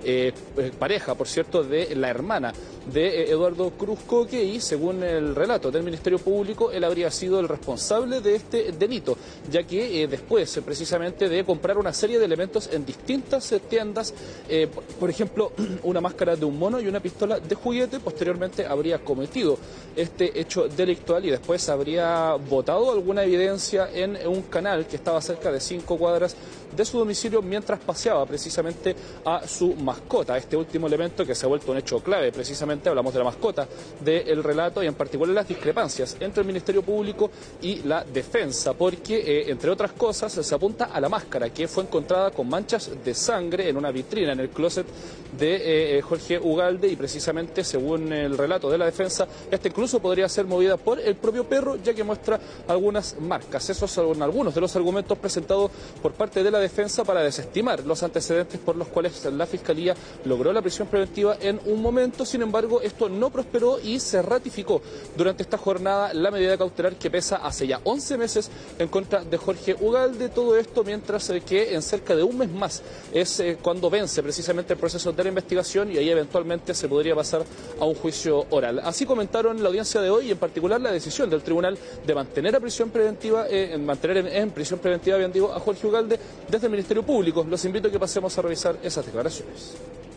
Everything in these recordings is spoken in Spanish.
pareja, por cierto, de la hermana de Eduardo Cruz Coque, y según el relato del Ministerio Público, él habría sido el responsable de este delito, ya que después precisamente de comprar una serie de elementos en distintas tiendas, por ejemplo, una máscara de un mono y una pistola de juguete, posteriormente habría cometido este hecho delictual y después habría botado alguna evidencia en un canal que estaba cerca de 5 cuadras de su domicilio mientras paseaba precisamente a su mascota. Este último elemento que se ha vuelto un hecho clave, precisamente hablamos de la mascota del relato y en particular las discrepancias entre el Ministerio Público y la defensa, porque entre otras cosas se apunta a la máscara que fue encontrada con manchas de sangre en una vitrina en el closet de Jorge Ugalde, y precisamente según el relato de la defensa, esta incluso podría ser movida por el propio perro, ya que muestra algunas marcas. Esos son algunos de los argumentos presentados por parte de la defensa para desestimar los antecedentes por los cuales la Fiscalía logró la prisión preventiva en un momento. Sin embargo, esto no prosperó y se ratificó durante esta jornada la medida cautelar que pesa hace ya 11 meses en contra de Jorge Ugalde. Todo esto mientras que en cerca de un mes más es cuando vence precisamente el proceso de la investigación y ahí eventualmente se podría pasar a un juicio oral. Así comentaron la audiencia de hoy y en particular la decisión del tribunal de mantener a prisión preventiva, mantener en prisión preventiva, bien digo, a Jorge Ugalde desde el Ministerio Público. Los invito a que pasemos a revisar esas declaraciones.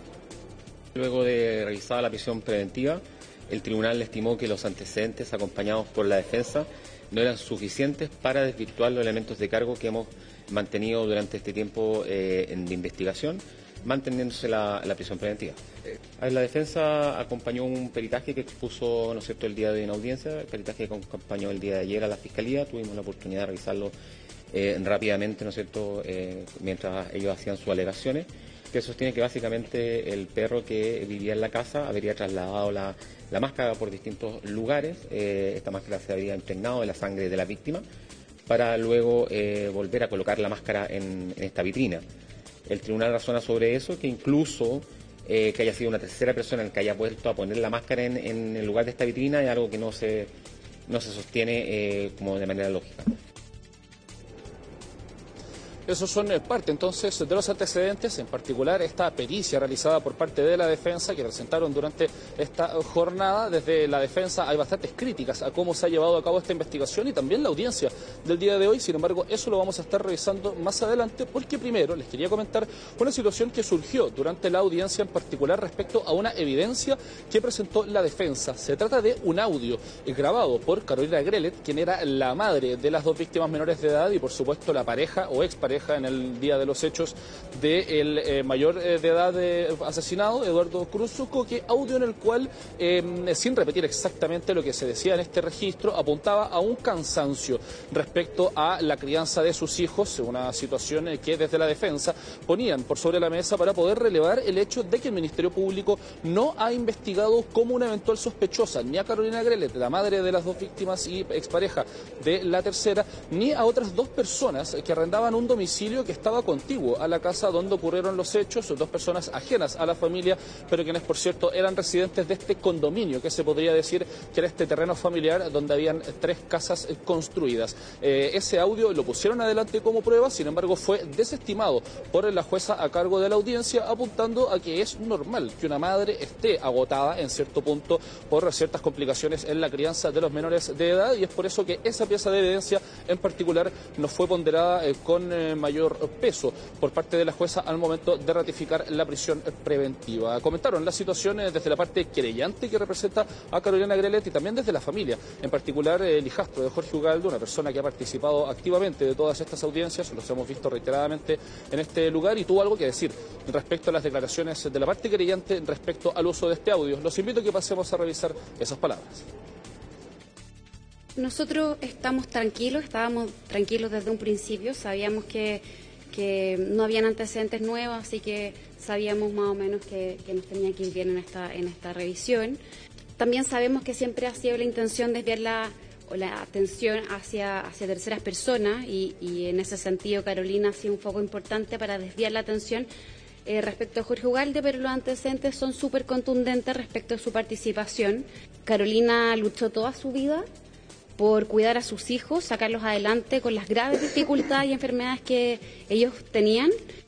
Luego de revisada la prisión preventiva, el tribunal estimó que los antecedentes acompañados por la defensa no eran suficientes para desvirtuar los elementos de cargo que hemos mantenido durante este tiempo de investigación, manteniéndose la prisión preventiva. La defensa acompañó un peritaje que expuso, ¿no es cierto?, el día de una audiencia, el peritaje que acompañó el día de ayer a la Fiscalía. Tuvimos la oportunidad de revisarlo rápidamente, ¿no es cierto?, mientras ellos hacían sus alegaciones, que sostiene que básicamente el perro que vivía en la casa habría trasladado la máscara por distintos lugares. Esta máscara se habría impregnado de la sangre de la víctima para luego volver a colocar la máscara en esta vitrina. El tribunal razona sobre eso, que incluso que haya sido una tercera persona el que haya vuelto a poner la máscara en el lugar de esta vitrina es algo que no se sostiene como de manera lógica. Esos son parte entonces de los antecedentes, en particular esta pericia realizada por parte de la defensa que presentaron durante esta jornada. Desde la defensa hay bastantes críticas a cómo se ha llevado a cabo esta investigación y también la audiencia del día de hoy. Sin embargo, eso lo vamos a estar revisando más adelante, porque primero les quería comentar una situación que surgió durante la audiencia, en particular respecto a una evidencia que presentó la defensa. Se trata de un audio grabado por Carolina Grelet, quien era la madre de las dos víctimas menores de edad y por supuesto la pareja o expareja en el día de los hechos del mayor de edad asesinado, Eduardo Cruz Coque, audio en el cual, sin repetir exactamente lo que se decía en este registro, apuntaba a un cansancio respecto a la crianza de sus hijos, una situación que desde la defensa ponían por sobre la mesa para poder relevar el hecho de que el Ministerio Público no ha investigado como una eventual sospechosa ni a Carolina Grelet, la madre de las dos víctimas y expareja de la tercera, ni a otras dos personas que arrendaban un domicilio que estaba contiguo a la casa donde ocurrieron los hechos, dos personas ajenas a la familia, pero quienes por cierto eran residentes de este condominio, que se podría decir que era este terreno familiar donde habían 3 casas construidas. Ese audio lo pusieron adelante como prueba, sin embargo fue desestimado por la jueza a cargo de la audiencia, apuntando a que es normal que una madre esté agotada en cierto punto por ciertas complicaciones en la crianza de los menores de edad, y es por eso que esa pieza de evidencia en particular no fue ponderada con mayor peso por parte de la jueza al momento de ratificar la prisión preventiva. Comentaron las situaciones desde la parte querellante que representa a Carolina Grelet y también desde la familia, en particular el hijastro de Jorge Ugalde, una persona que ha participado activamente de todas estas audiencias, los hemos visto reiteradamente en este lugar, y tuvo algo que decir respecto a las declaraciones de la parte querellante respecto al uso de este audio. Los invito a que pasemos a revisar esas palabras. Nosotros estábamos tranquilos desde un principio, sabíamos que no habían antecedentes nuevos, así que sabíamos más o menos que nos tenía que ir bien en esta revisión. También sabemos que siempre ha sido la intención desviar la atención hacia terceras personas y en ese sentido Carolina ha sido un foco importante para desviar la atención respecto a Jorge Ugalde, pero los antecedentes son súper contundentes respecto a su participación. Carolina luchó toda su vida por cuidar a sus hijos, sacarlos adelante con las graves dificultades y enfermedades que ellos tenían.